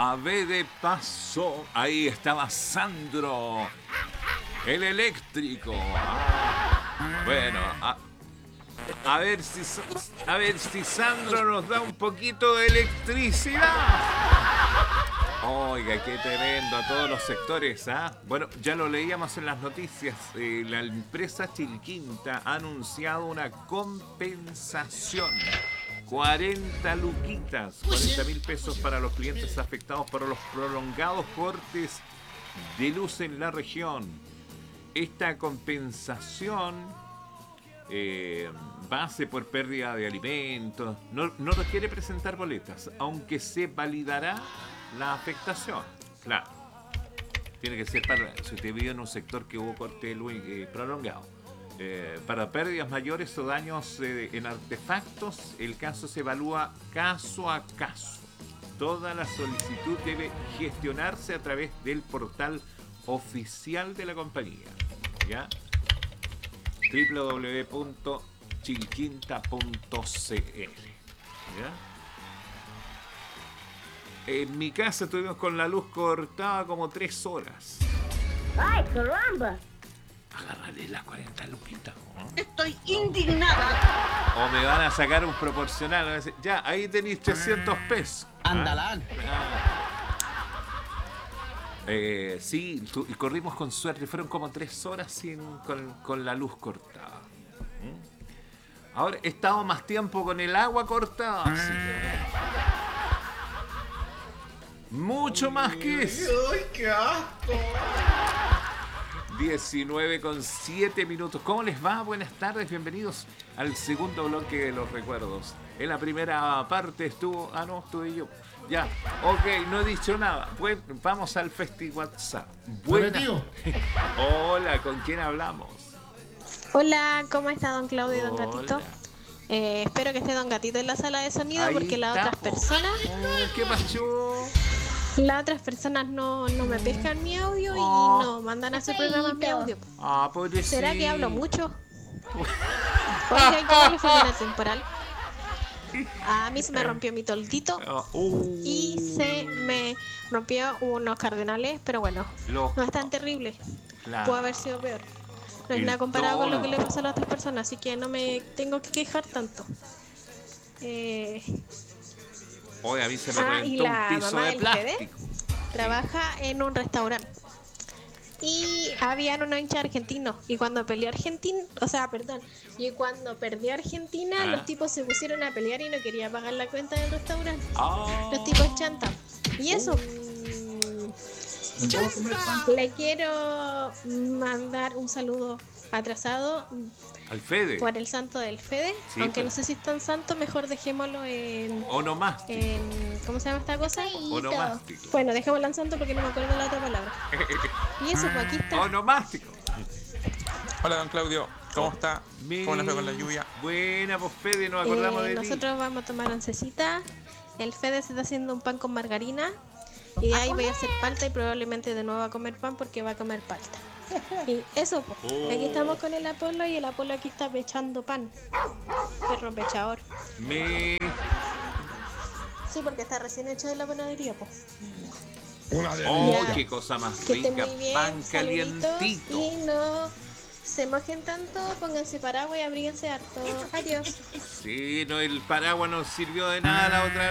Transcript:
A ver de paso, ahí estaba Sandro, el eléctrico. Bueno, a ver si Sandro nos da un poquito de electricidad. Oiga, qué tremendo a todos los sectores, ¿ah? Bueno, ya lo leíamos en las noticias. La empresa Chilquinta ha anunciado una compensación. 40 luquitas, 40.000 pesos para los clientes afectados por los prolongados cortes de luz en la región. Esta compensación base por pérdida de alimentos no requiere presentar boletas, aunque se validará la afectación. Claro, tiene que ser para si usted vive en un sector que hubo corte de luz prolongado. Para pérdidas mayores o daños en artefactos, el caso se evalúa caso a caso. Toda la solicitud debe gestionarse a través del portal oficial de la compañía, ¿ya? www.chilquinta.cl, ¿ya? En mi casa estuvimos con la luz cortada como 3 horas. ¡Ay, caramba! Agárrale las 40 luquitas, ¿no? Estoy indignada. O me van a sacar un proporcional. Van a decir, ya, ahí tenéis 300 pesos. Andalán. Sí, y corrimos con suerte. Fueron como 3 horas con la luz cortada. Ahora he estado más tiempo con el agua cortada. Así que... mucho más que eso. ¡Ay, qué asco! 19:07. ¿Cómo les va? Buenas tardes, bienvenidos al segundo bloque de los recuerdos. En la primera parte estuve yo. Ya, ok, no he dicho nada. Bueno, vamos al Festi WhatsApp. Hola, ¿con quién hablamos? Hola, ¿cómo está don Claudio y don Hola. Gatito? Espero que esté don Gatito en la sala de sonido Ahí porque las estamos. otras personas... ¿Qué pasó? Las otras personas no me pescan mi audio y no mandan a su programa mi audio. Pobrecito. ¿Será que hablo mucho? Oigan, ¿cómo le fue con el temporal? A mí se me rompió mi toldito y se me rompió unos cardenales, pero bueno, no es tan terrible. Claro. Pudo haber sido peor. No es El nada comparado con lo que le toldo. pasó a las otras personas, así que no me tengo que quejar tanto. Oye, a mí se me y reventó la un piso mamá de del plástico. trabaja en un restaurante. Y habían unos hinchas argentinos. Y cuando peleó Argentina, y cuando perdió Argentina, los tipos se pusieron a pelear y no quería pagar la cuenta del restaurante. Los tipos chantan. Y eso. Le quiero mandar un saludo atrasado Al Fede. por el santo del Fede. Sí, aunque pues. no sé si es tan santo, mejor dejémoslo en... Onomástico. ¿Cómo se llama esta cosa? Onomástico. Bueno, dejémoslo en santo porque no me acuerdo la otra palabra. Y eso, pues aquí está. Onomástico. Hola, don Claudio. ¿Cómo está? ¿Cómo les fue con la lluvia? Buena, pues Fede, nos acordamos de ti. Nosotros vamos a tomar oncecita. El Fede se está haciendo un pan con margarina. Y de ahí voy a hacer palta y probablemente de nuevo a comer pan porque va a comer palta. Y eso, pues. Aquí estamos con el Apolo y el Apolo aquí está pechando pan. Perro pechador. Sí, porque está recién hecho de la panadería, pues. Oh, qué cosa más Que estén rica. muy bien, Pan saluditos, calientito. y no se mojen tanto, pónganse paraguas y abríguense harto. Adiós. Sí, no, el paraguas no sirvió de nada la otra vez.